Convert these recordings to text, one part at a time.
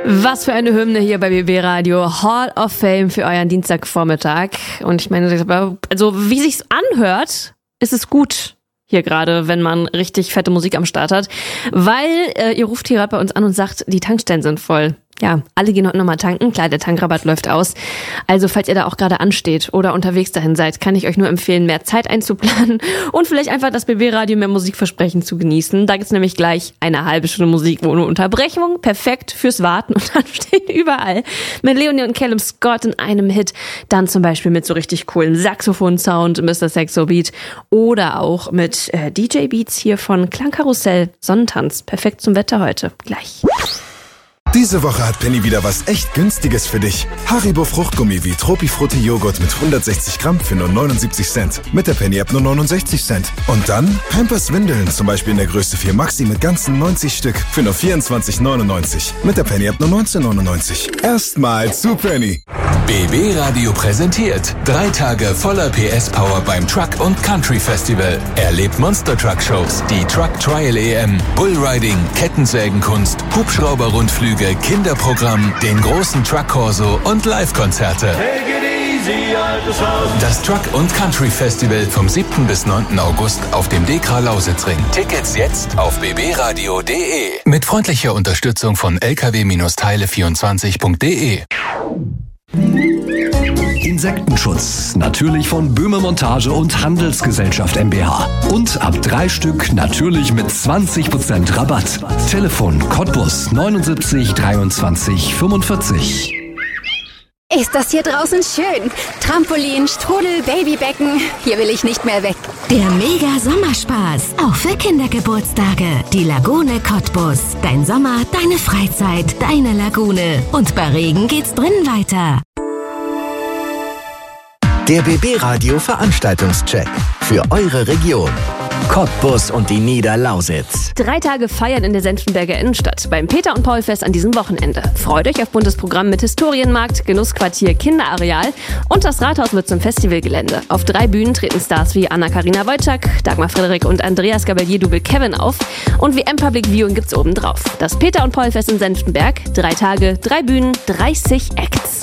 Was für eine Hymne hier bei BB Radio. Hall of Fame für euren Dienstagvormittag. Und ich meine, also wie sich's anhört, ist es gut hier gerade, wenn man richtig fette Musik am Start hat. Weil ihr ruft hier gerade bei uns an und sagt, die Tankstellen sind voll. Ja, alle gehen heute nochmal tanken. Klar, der Tankrabatt läuft aus. Also falls ihr da auch gerade ansteht oder unterwegs dahin seid, kann ich euch nur empfehlen, mehr Zeit einzuplanen und vielleicht einfach das BB-Radio mehr Musikversprechen zu genießen. Da gibt's nämlich gleich eine halbe Stunde Musik ohne Unterbrechung. Perfekt fürs Warten. Und dann stehen überall mit Leonie und Callum Scott in einem Hit. Dann zum Beispiel mit so richtig coolen Saxophon-Sound, Mr. Saxo Beat. Oder auch mit DJ-Beats hier von Klangkarussell, Sonnentanz. Perfekt zum Wetter heute. Gleich. Diese Woche hat Penny wieder was echt Günstiges für dich. Haribo Fruchtgummi wie Tropifrutti Joghurt mit 160 Gramm für nur 79 Cent. Mit der Penny-App nur 69 Cent. Und dann Pampers Windeln, zum Beispiel in der Größe 4 Maxi mit ganzen 90 Stück für nur 24,99. Mit der Penny-App nur 19,99. Erstmal zu Penny. BB Radio präsentiert 3 Tage voller PS-Power beim Truck und Country Festival. Erlebt Monster Truck Shows, die Truck Trial EM, Bullriding, Kettensägenkunst, Hubschrauber-Rundflüge, Kinderprogramm, den großen Truck Corso und Live-Konzerte. Das Truck und Country Festival vom 7. bis 9. August auf dem Dekra Lausitzring. Tickets jetzt auf bbradio.de. Mit freundlicher Unterstützung von lkw-teile24.de. Insektenschutz, natürlich von Böhme Montage und Handelsgesellschaft MbH. Und ab 3 Stück natürlich mit 20% Rabatt. Telefon Cottbus 79 23 45. Ist das hier draußen schön? Trampolin, Strudel, Babybecken. Hier will ich nicht mehr weg. Der Mega-Sommerspaß, auch für Kindergeburtstage. Die Lagune Cottbus. Dein Sommer, deine Freizeit, deine Lagune. Und bei Regen geht's drinnen weiter. Der BB Radio Veranstaltungscheck für eure Region. Cottbus und die Niederlausitz. 3 Tage feiern in der Senftenberger Innenstadt beim Peter- und Paul-Fest an diesem Wochenende. Freut euch auf buntes Programm mit Historienmarkt, Genussquartier, Kinderareal und das Rathaus wird zum Festivalgelände. Auf 3 Bühnen treten Stars wie Anna-Karina Wojcik, Dagmar Frederik und Andreas Gabalier-Double Kevin auf und WM Public Viewing gibt's oben drauf. Das Peter- und Paul-Fest in Senftenberg, 3 Tage, 3 Bühnen, 30 Acts.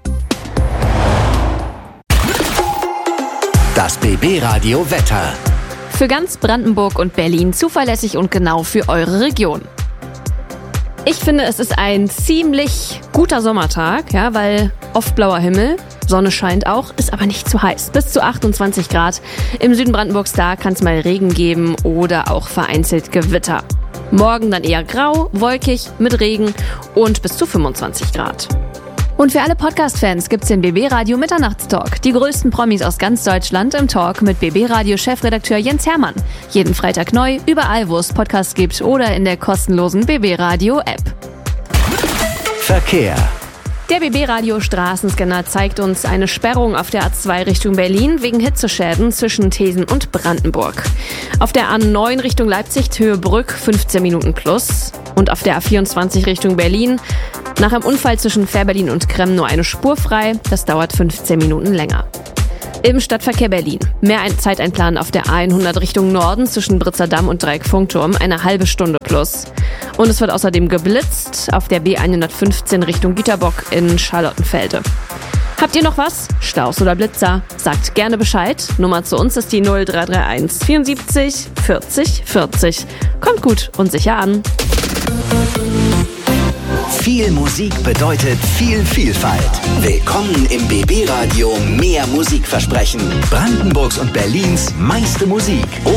Das BB Radio Wetter. Für ganz Brandenburg und Berlin zuverlässig und genau für eure Region. Ich finde, es ist ein ziemlich guter Sommertag, ja, weil oft blauer Himmel, Sonne scheint auch, ist aber nicht zu heiß. Bis zu 28 Grad. Im Süden Brandenburgs da kann es mal Regen geben oder auch vereinzelt Gewitter. Morgen dann eher grau, wolkig, mit Regen und bis zu 25 Grad. Und für alle Podcast-Fans gibt's den BB Radio Mitternachtstalk. Die größten Promis aus ganz Deutschland im Talk mit BB Radio Chefredakteur Jens Hermann. Jeden Freitag neu, überall wo es Podcasts gibt oder in der kostenlosen BB Radio App. Verkehr. Der BB Radio Straßenscanner zeigt uns eine Sperrung auf der A2 Richtung Berlin wegen Hitzeschäden zwischen Thesen und Brandenburg. Auf der A9 Richtung Leipzig, Höhe Brück, 15 Minuten plus. Und auf der A24 Richtung Berlin, nach einem Unfall zwischen Fährberlin und Kremm nur eine Spur frei. Das dauert 15 Minuten länger. Im Stadtverkehr Berlin. Mehr Zeit einplanen auf der A100 Richtung Norden zwischen Britzer Damm und Dreieck Funkturm. Eine halbe Stunde plus. Und es wird außerdem geblitzt auf der B115 Richtung Güterbock in Charlottenfelde. Habt ihr noch was? Staus oder Blitzer? Sagt gerne Bescheid. Nummer zu uns ist die 0331 74 40 40. Kommt gut und sicher an. Viel Musik bedeutet viel Vielfalt. Willkommen im BB Radio Mehr Musikversprechen. Brandenburgs und Berlins meiste Musik.